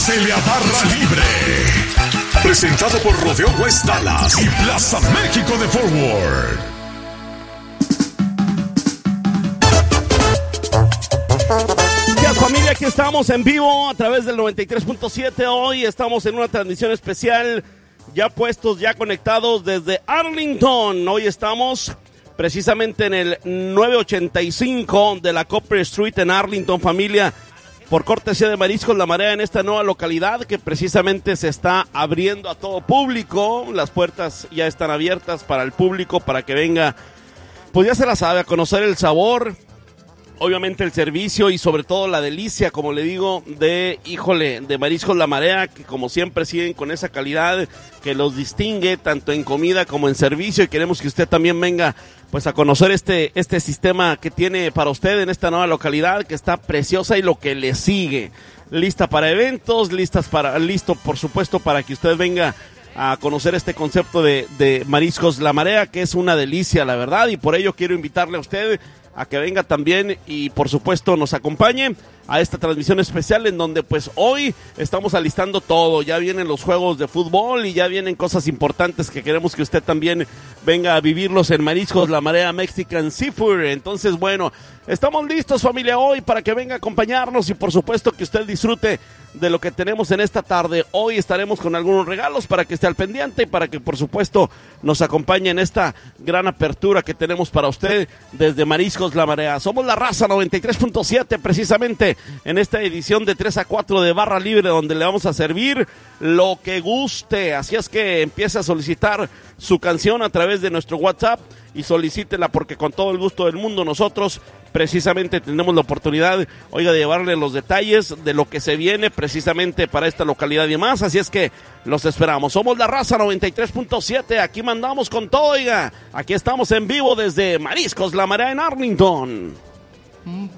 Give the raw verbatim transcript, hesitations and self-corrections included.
Pásele a Barra Libre. Presentado por Rodeo West Dallas y Plaza México de Forward. Familia, aquí estamos en vivo a través del noventa y tres punto siete. Hoy estamos en una transmisión especial, ya puestos, ya conectados desde Arlington. Hoy estamos precisamente en el novecientos ochenta y cinco de la Copper Street en Arlington, familia, por cortesía de Mariscos La Marea, en esta nueva localidad que precisamente se está abriendo a todo público. Las puertas ya están abiertas para el público, para que venga, pues ya se la sabe, a conocer el sabor, obviamente el servicio y sobre todo la delicia, como le digo, de, híjole, de Mariscos La Marea, que como siempre siguen con esa calidad que los distingue tanto en comida como en servicio, y queremos que usted también venga pues a conocer este, este sistema que tiene para usted en esta nueva localidad, que está preciosa y lo que le sigue. Lista para eventos, listas para, listo por supuesto para que usted venga a conocer este concepto de, de Mariscos La Marea, que es una delicia, la verdad, y por ello quiero invitarle a usted a que venga también y por supuesto nos acompañe a esta transmisión especial en donde pues hoy estamos alistando todo. Ya vienen los juegos de fútbol y ya vienen cosas importantes que queremos que usted también venga a vivirlos en Mariscos La Marea Mexican Seafood. Entonces, bueno, estamos listos, familia, hoy para que venga a acompañarnos y por supuesto que usted disfrute de lo que tenemos en esta tarde. Hoy estaremos con algunos regalos para que esté al pendiente y para que por supuesto nos acompañe en esta gran apertura que tenemos para usted desde Mariscos La Marea. Somos La Raza noventa y tres punto siete, precisamente en esta edición de tres a cuatro de Barra Libre, donde le vamos a servir lo que guste. Así es que empiece a solicitar su canción a través de nuestro WhatsApp y solicítela, porque con todo el gusto del mundo nosotros precisamente tenemos la oportunidad, oiga, de llevarle los detalles de lo que se viene precisamente para esta localidad y más. Así es que los esperamos. Somos La Raza noventa y tres punto siete, aquí mandamos con todo, oiga. Aquí estamos en vivo desde Mariscos La Marea en Arlington.